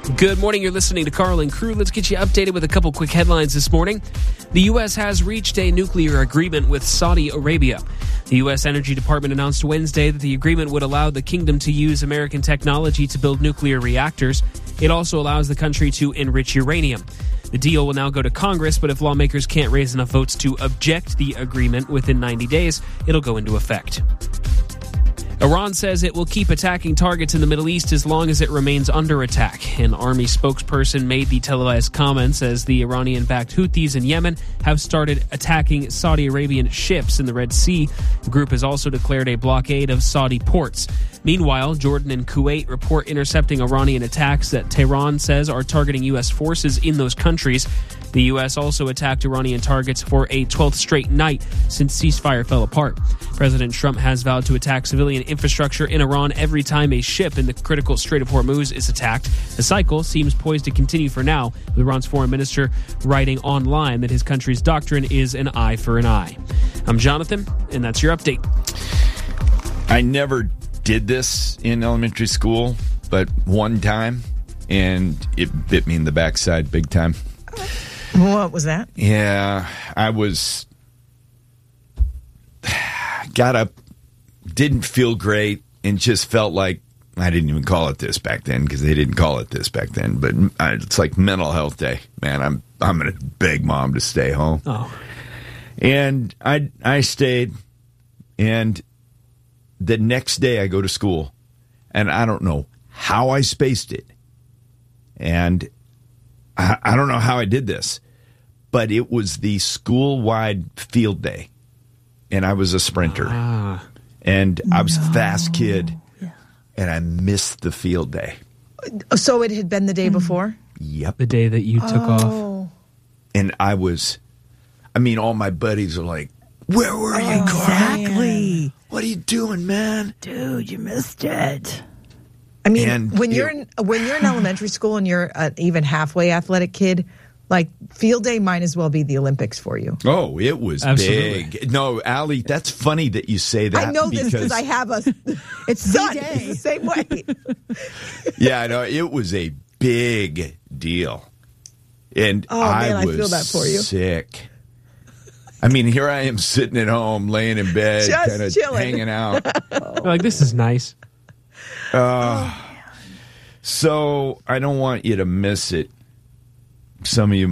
Good morning. You're listening to Carl and Crew. Let's get you updated with a couple quick headlines this morning. The U.S. has reached a nuclear agreement with Saudi Arabia. The U.S. Energy Department announced Wednesday that the agreement would allow the kingdom to use American technology to build nuclear reactors. It also allows the country to enrich uranium. The deal will now go to Congress, but if lawmakers can't raise enough votes to object the agreement within 90 days, it'll go into effect. Iran says it will keep attacking targets in the Middle East as long as it remains under attack. An army spokesperson made the televised comments as the Iranian-backed Houthis in Yemen have started attacking Saudi Arabian ships in the Red Sea. The group has also declared a blockade of Saudi ports. Meanwhile, Jordan and Kuwait report intercepting Iranian attacks that Tehran says are targeting U.S. forces in those countries. The U.S. also attacked Iranian targets for a 12th straight night since ceasefire fell apart. President Trump has vowed to attack civilian infrastructure in Iran every time a ship in the critical Strait of Hormuz is attacked. The cycle seems poised to continue for now, with Iran's foreign minister writing online that his country's doctrine is an eye for an eye. I'm Jonathan, and that's your update. I never did this in elementary school, but one time, and it bit me in the backside big time. What was that? Yeah, got up, didn't feel great, and just felt like, I didn't even call it this back then because they didn't call it this back then, but it's like mental health day. Man, I'm going to beg Mom to stay home. Oh. And I stayed, and the next day I go to school, and I don't know how I spaced it. And I don't know how I did this, but it was the school-wide field day, and I was a sprinter, and I was a fast kid, and I missed the field day. So it had been the day before? Yep. The day that you took off. And all my buddies are like, where were you, Carl? Exactly. What are you doing, man? Dude, you missed it. I mean, when you're in elementary school and you're an even halfway athletic kid, like field day might as well be the Olympics for you. Oh, it was big. No, Allie, that's funny that you say that. I know this because I have it's son. It's the same way. Yeah, I know. It was a big deal. And I feel that for you. Sick. I mean, here I am sitting at home, laying in bed, kind of hanging out. Like, this is nice. So I don't want you to miss it. Some of you